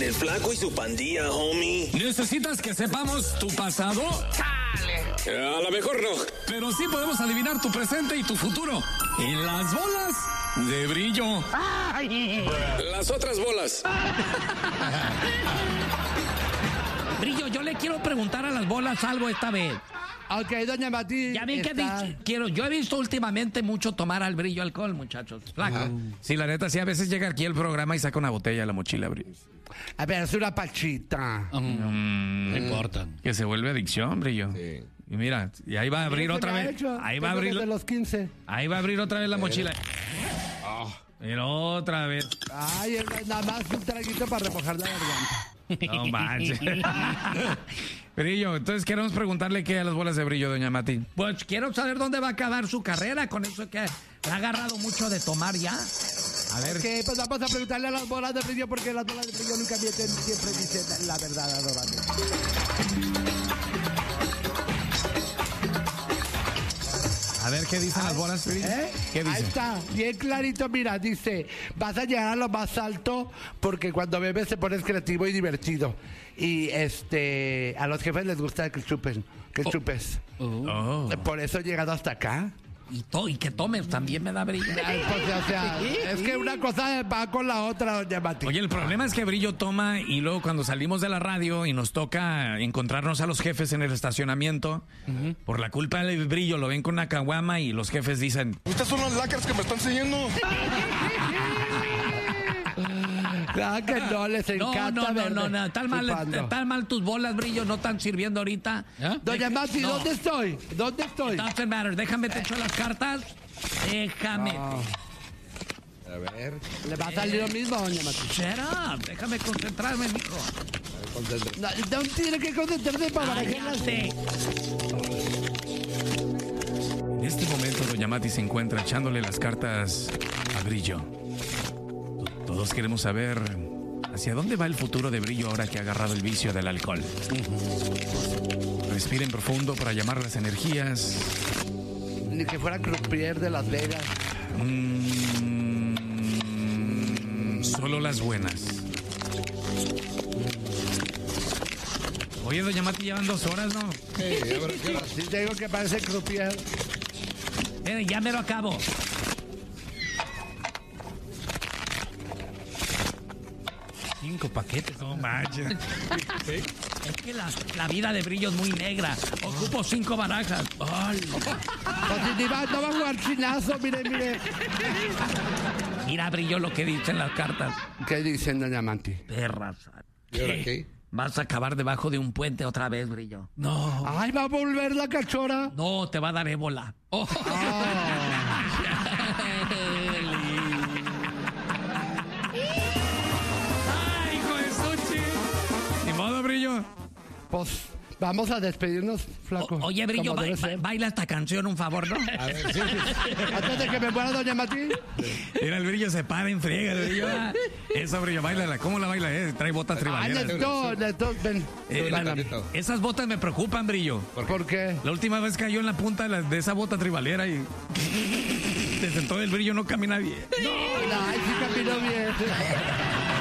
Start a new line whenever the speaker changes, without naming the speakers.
en el Flaco y su pandilla, homie.
¿Necesitas que sepamos tu pasado?
A lo mejor no.
Pero sí podemos adivinar tu presente y tu futuro. En las bolas de brillo.
Las otras bolas.
Brillo, yo le quiero preguntar a las bolas algo esta vez.
Ok, doña Mati.
Ya ven que yo he visto últimamente mucho tomar al Brillo alcohol, muchachos. Flaco.
Sí, la neta, sí, a veces llega aquí el programa y saca una botella de la mochila, Brillo.
A ver, es una pachita.
No importa.
Que se vuelve adicción, Brillo.
Sí.
Y mira, y ahí va a abrir otra vez. Ahí va a abrir.
De los 15.
Ahí va a abrir otra vez la mochila. Pero otra vez.
Ay, nada más un traguito para remojar la garganta.
No manches. Brillo, entonces queremos preguntarle qué a las bolas de Brillo, doña Mati.
Pues quiero saber dónde va a acabar su carrera con eso que ha agarrado mucho de tomar ya.
A ver.
Ok, pues vamos a preguntarle a las bolas de brillo porque las bolas de brillo nunca mienten, siempre dicen la verdad, adorable.
A ver, ¿qué dicen las bolas, Brillo? ¿Qué dicen?
Ahí está, bien clarito, mira, dice, vas a llegar a lo más alto porque cuando bebes te pones creativo y divertido. Y a los jefes les gusta que chupen, que chupes.
Oh.
Por eso he llegado hasta acá.
Y que tomes también me da Brillo.
Pues, o sea, es que una cosa va con la otra, doña Mati.
Oye, el problema es que Brillo toma y luego cuando salimos de la radio y nos toca encontrarnos a los jefes en el estacionamiento, por la culpa del Brillo lo ven con una caguama y los jefes dicen...
Estas son las lacras que me están siguiendo.
Claro que no, les encanta.
No. Tan mal tus bolas, Brillo, no están sirviendo ahorita.
Doña Mati,
no.
¿dónde estoy?
Doesn't matter. Déjame te echo las cartas. Déjame.
A ver.
Le va a salir lo mismo, doña Mati.
Shut up. Déjame concentrarme, mijo.
No tiene que concentrarse para barajarlas.
Cállate.
En este momento, doña Mati se encuentra echándole las cartas a Brillo. Todos queremos saber hacia dónde va el futuro de Brillo ahora que ha agarrado el vicio del alcohol. Respiren profundo para llamar las energías.
Ni que fuera croupier de Las Vegas.
Solo las buenas. Oye, doña Mati, llevan 2 horas, ¿no?
Sí, te digo que parece croupier.
Ya me lo acabo.
Cinco paquetes, no manches.
Es que la vida de Brillo es muy negra. Ocupo 5 barajas. Ay.
No va a jugar chinazo, mire.
Mira, Brillo, lo que dicen las cartas.
¿Qué dicen, doña Mati?
Perras.
¿Y ahora qué?
Vas a acabar debajo de un puente otra vez, Brillo.
No.
Ay, va a volver la cachora.
No, te va a dar ébola. Oh.
¡Ay, hijo de Xochitl! Ni modo, Brillo.
Pues vamos a despedirnos, flaco.
Oye, Brillo,
como debe ser.
baila esta canción, un favor, ¿no?
A ver, sí.
Antes de que me muera, doña Mati.
Mira, el Brillo se para en friega, el Brillo. Eso, Brillo, bailala. ¿Cómo la baila? Trae botas
Ay,
tribaleras.
Neto, ven.
Esas botas me preocupan, Brillo.
¿Por qué?
La última vez cayó en la punta de esa bota tribalera y desde entonces el Brillo no camina bien.
Ay, sí caminó bien.